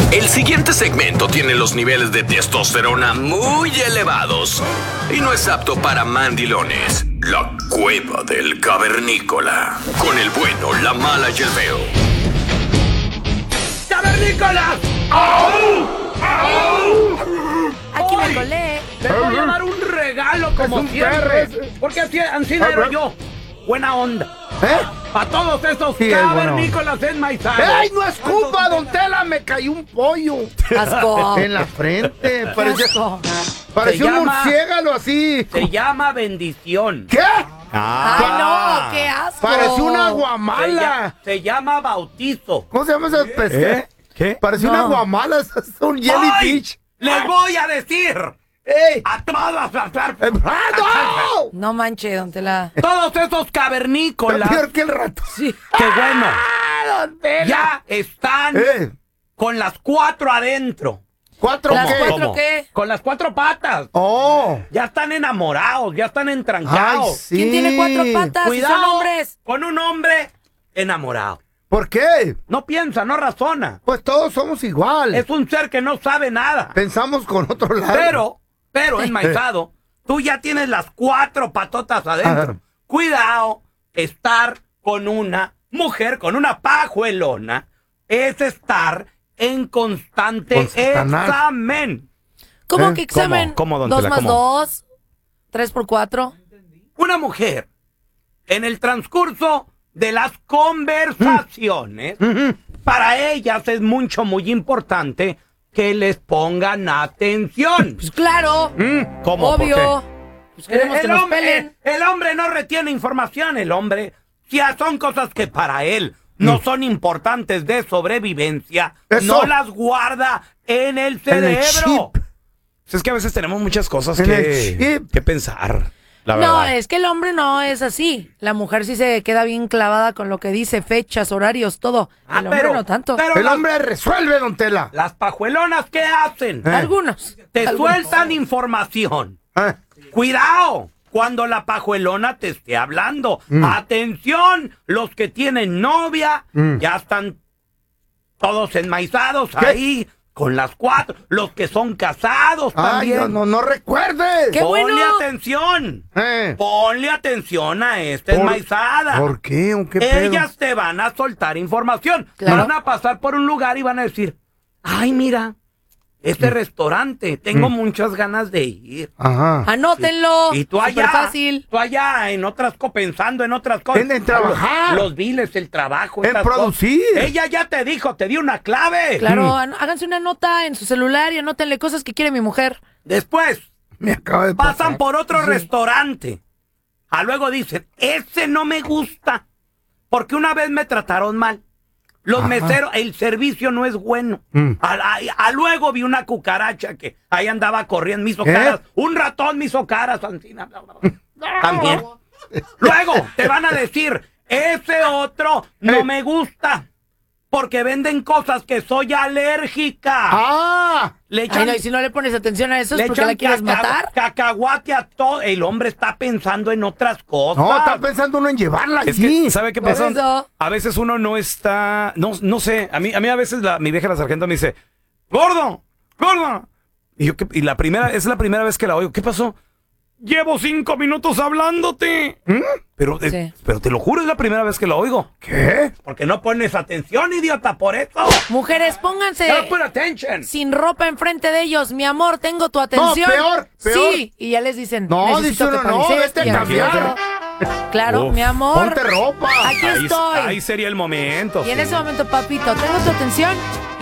El siguiente segmento tiene los niveles de testosterona muy elevados y no es apto para mandilones. La cueva del cavernícola. Con el bueno, la mala y el feo. ¡Cavernícolas! Aquí me colé. Te voy a dar un regalo como siempre. Porque así era yo. Buena onda. Para todos esos cavernícolas enmaizados. ¡Ey, no es culpa, don Tela! Me cayó un pollo. Asco. En la frente. Asco. Parecía un llama- murciélago así. Se llama bendición. ¿Qué? Ay, no, qué asco. Pareció una guamala. Se llama bautizo. ¿Cómo se llama esa especie? ¿Qué? Pareció una guamala. Es un ¡Ay! jellyfish. Les voy a decir ¡Ey! a todos, ¡No! No manche, don Tela. todos esos cavernícolas Peor que el rato. Sí. que bueno, Don Tela! ya están con las 4 adentro. ¿Cuatro ¿Las qué? cuatro ¿Cómo? qué? Con las 4 patas. ¡Oh! Ya están enamorados, ya están ¡Ay, entrancados. sí! ¿Quién tiene 4 patas? Si Cuidado son hombres. con un hombre enamorado. ¿Por qué? No piensa, no razona. Pues todos somos igual. Es un ser que no sabe nada. Pensamos con otro lado. Pero enmaizado, tú ya tienes las 4 patotas adentro. Cuidado, estar con una mujer, con una pajuelona, es estar en constante Con Satanás. examen. ¿Cómo que examen? ¿Cómo, don 2 Tela, más cómo? 2, 3 por 4. Una mujer, en el transcurso de las conversaciones, para ellas es mucho, muy importante que les pongan atención. Pues claro. ¿Cómo? ¿Por Obvio. Pues queremos que nos hombre, pelen. el hombre no retiene información, el hombre, si son cosas que para él no son importantes de sobrevivencia, Eso. no las guarda en el cerebro. chip. Pues es que a veces tenemos muchas cosas En el que chip. pensar, la No, verdad. es que el hombre no es así. La mujer sí se queda bien clavada con lo que dice, fechas, horarios, todo. El hombre no tanto. Pero El las, hombre resuelve, don Tela. las pajuelonas, ¿qué hacen? Algunos. Te Algunos. sueltan información. Ah, Cuidado cuando la pajuelona te esté hablando. Atención, los que tienen novia ya están todos enmaizados ahí con las 4. Los que son casados Ay, también. no recuerde. ¡Qué bueno! Ponle atención. Eh, Ponle atención a esta ¿Por- enmaizada. ¿Por qué? ¿O qué pedo? Ellas te van a soltar información. Claro. Van a pasar por un lugar y van a decir, ay, mira, este restaurante, tengo muchas ganas de ir. Ajá. Anótenlo. Y tú allá, Superfácil. tú allá en otras pensando en otras cosas. En trabajar. Los biles, el trabajo. En esas producir. cosas. Ella ya te dijo, te dio una clave. Claro, háganse una nota en su celular y anótenle cosas que quiere mi mujer. Después Me acaba de pasan pasar. por otro restaurante. Luego dicen, ese no me gusta. Porque una vez me trataron mal. Los meseros, el servicio no es bueno. Luego vi una cucaracha que ahí andaba corriendo, me hizo caras. Un ratón me hizo caras, Ancina. También. Luego te van a decir, ese otro no me gusta. Porque venden cosas que soy alérgica. ¡Ah! Le Ay, echan, no, y si no le pones atención a eso es le porque echan la quieres matar. cacahuate a todo. El hombre está pensando en otras cosas. No, está pensando uno en llevarla Es allí. que, ¿sabe qué Por pasa? eso. A veces uno no está, no sé, a mí a veces mi vieja la sargento me dice, gordo. Y yo, y es la primera vez que la oigo. ¿Qué pasó? Llevo 5 minutos hablándote. Pero te lo juro, es la primera vez que la oigo. ¿Qué? Porque no pones atención, idiota, por eso. Mujeres, pónganse No put attention. sin ropa enfrente de ellos. Mi amor, tengo tu atención. peor. Sí, y ya les dicen. No, necesito dice que uno, no, panices, vete a y cambiar. Claro, Uf, mi amor. Ponte ropa. Aquí estoy. Ahí sería el momento. Y en sí. ese momento, papito, tengo tu atención.